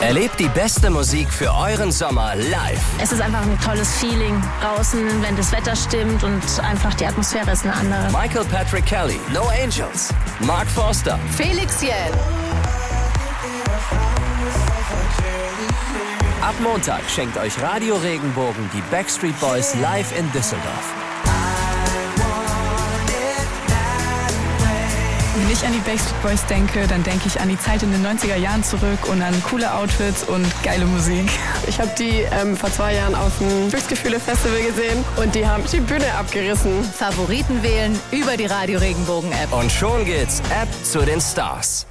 Erlebt die beste Musik für euren Sommer live. Es ist einfach ein tolles Feeling draußen, wenn das Wetter stimmt und einfach die Atmosphäre ist eine andere. Michael Patrick Kelly, No Angels, Mark Forster, Felix Jähn. Ab Montag schenkt euch Radio Regenbogen die Backstreet Boys live in Düsseldorf. Wenn ich an die Backstreet Boys denke, dann denke ich an die Zeit in den 90er Jahren zurück und an coole Outfits und geile Musik. Ich habe die vor 2 Jahren auf dem Glücksgefühle-Festival gesehen und die haben die Bühne abgerissen. Favoriten wählen über die Radio Regenbogen App. Und schon geht's App zu den Stars.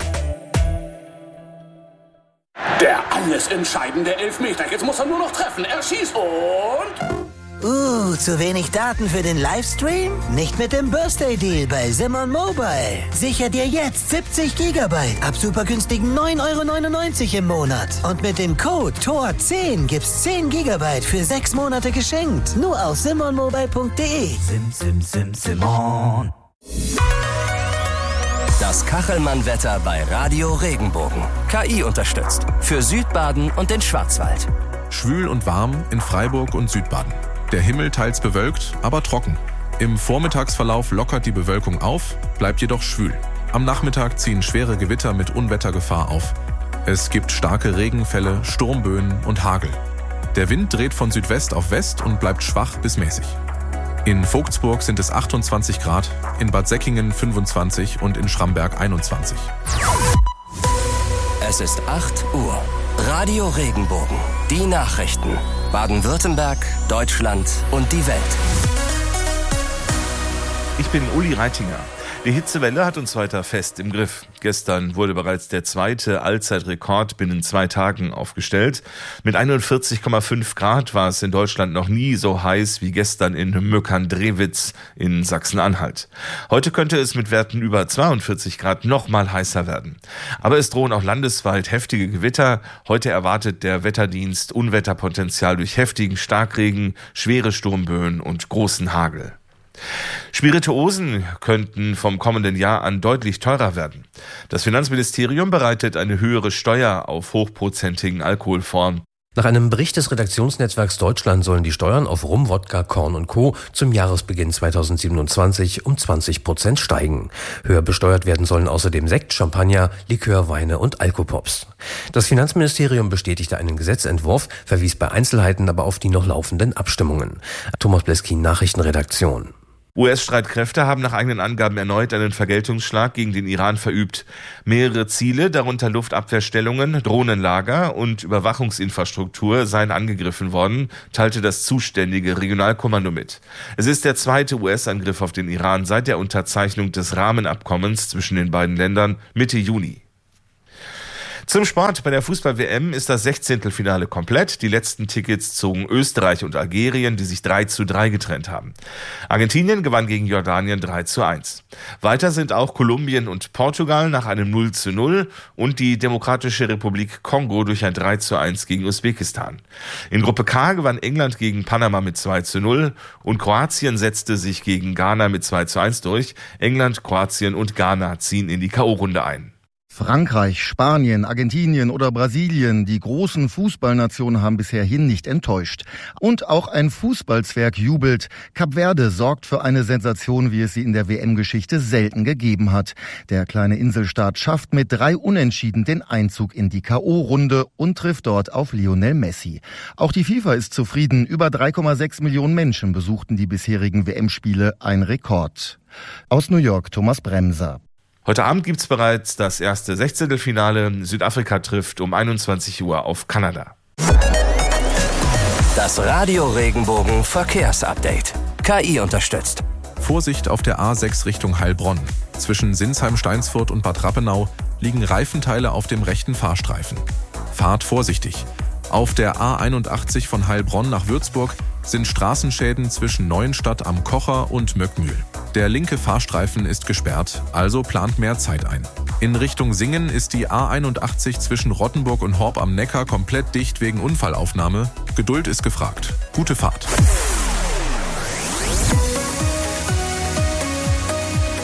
Der alles entscheidende Elfmeter. Jetzt muss er nur noch treffen. Er schießt und... zu wenig Daten für den Livestream? Nicht mit dem Birthday Deal bei Simon Mobile. Sicher dir jetzt 70 GB ab super günstigen 9,99 € im Monat. Und mit dem Code TOR10 gibt's 10 GB für 6 Monate geschenkt. Nur auf simonmobile.de. Simon. Das Kachelmann-Wetter bei Radio Regenbogen. KI unterstützt. Für Südbaden und den Schwarzwald. Schwül und warm in Freiburg und Südbaden. Der Himmel teils bewölkt, aber trocken. Im Vormittagsverlauf lockert die Bewölkung auf, bleibt jedoch schwül. Am Nachmittag ziehen schwere Gewitter mit Unwettergefahr auf. Es gibt starke Regenfälle, Sturmböen und Hagel. Der Wind dreht von Südwest auf West und bleibt schwach bis mäßig. In Vogtsburg sind es 28 Grad, in Bad Säckingen 25 und in Schramberg 21. Es ist 8 Uhr. Radio Regenbogen. Die Nachrichten. Baden-Württemberg, Deutschland und die Welt. Ich bin Uli Reitinger. Die Hitzewelle hat uns weiter fest im Griff. Gestern wurde bereits der 2. Allzeitrekord binnen 2 Tagen aufgestellt. Mit 41,5 Grad war es in Deutschland noch nie so heiß wie gestern in Möckern-Drewitz in Sachsen-Anhalt. Heute könnte es mit Werten über 42 Grad noch mal heißer werden. Aber es drohen auch landesweit heftige Gewitter. Heute erwartet der Wetterdienst Unwetterpotenzial durch heftigen Starkregen, schwere Sturmböen und großen Hagel. Spirituosen könnten vom kommenden Jahr an deutlich teurer werden. Das Finanzministerium bereitet eine höhere Steuer auf hochprozentigen Alkohol vor. Nach einem Bericht des Redaktionsnetzwerks Deutschland sollen die Steuern auf Rum, Wodka, Korn und Co. zum Jahresbeginn 2027 um 20% steigen. Höher besteuert werden sollen außerdem Sekt, Champagner, Likör, Weine und Alkopops. Das Finanzministerium bestätigte einen Gesetzentwurf, verwies bei Einzelheiten aber auf die noch laufenden Abstimmungen. Thomas Bleskin, Nachrichtenredaktion. US-Streitkräfte haben nach eigenen Angaben erneut einen Vergeltungsschlag gegen den Iran verübt. Mehrere Ziele, darunter Luftabwehrstellungen, Drohnenlager und Überwachungsinfrastruktur, seien angegriffen worden, teilte das zuständige Regionalkommando mit. Es ist der 2. US-Angriff auf den Iran seit der Unterzeichnung des Rahmenabkommens zwischen den beiden Ländern Mitte Juni. Zum Sport. Bei der Fußball-WM ist das 16. komplett. Die letzten Tickets zogen Österreich und Algerien, die sich 3:3 getrennt haben. Argentinien gewann gegen Jordanien 3:1. Weiter sind auch Kolumbien und Portugal nach einem 0:0 und die Demokratische Republik Kongo durch ein 3:1 gegen Usbekistan. In Gruppe K gewann England gegen Panama mit 2:0 und Kroatien setzte sich gegen Ghana mit 2:1 durch. England, Kroatien und Ghana ziehen in die K.O.-Runde ein. Frankreich, Spanien, Argentinien oder Brasilien, die großen Fußballnationen haben bisher nicht enttäuscht. Und auch ein Fußballzwerg jubelt. Kap Verde sorgt für eine Sensation, wie es sie in der WM-Geschichte selten gegeben hat. Der kleine Inselstaat schafft mit 3 Unentschieden den Einzug in die K.O.-Runde und trifft dort auf Lionel Messi. Auch die FIFA ist zufrieden. Über 3,6 Millionen Menschen besuchten die bisherigen WM-Spiele, ein Rekord. Aus New York, Thomas Bremser. Heute Abend gibt's bereits das erste 16. Südafrika trifft um 21 Uhr auf Kanada. Das Radio Regenbogen Verkehrsupdate. KI unterstützt. Vorsicht auf der A6 Richtung Heilbronn. Zwischen Sinsheim-Steinsfurt und Bad Rappenau liegen Reifenteile auf dem rechten Fahrstreifen. Fahrt vorsichtig. Auf der A81 von Heilbronn nach Würzburg sind Straßenschäden zwischen Neuenstadt am Kocher und Möckmühl. Der linke Fahrstreifen ist gesperrt, also plant mehr Zeit ein. In Richtung Singen ist die A81 zwischen Rottenburg und Horb am Neckar komplett dicht wegen Unfallaufnahme. Geduld ist gefragt. Gute Fahrt.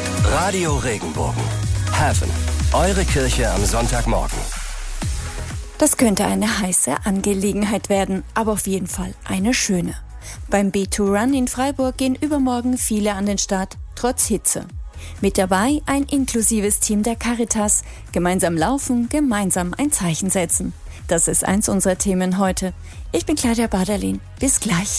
Radio Regenbogen. Heaven. Eure Kirche am Sonntagmorgen. Das könnte eine heiße Angelegenheit werden, aber auf jeden Fall eine schöne. Beim B2Run in Freiburg gehen übermorgen viele an den Start, trotz Hitze. Mit dabei ein inklusives Team der Caritas. Gemeinsam laufen, gemeinsam ein Zeichen setzen. Das ist eins unserer Themen heute. Ich bin Claudia Baderlin. Bis gleich.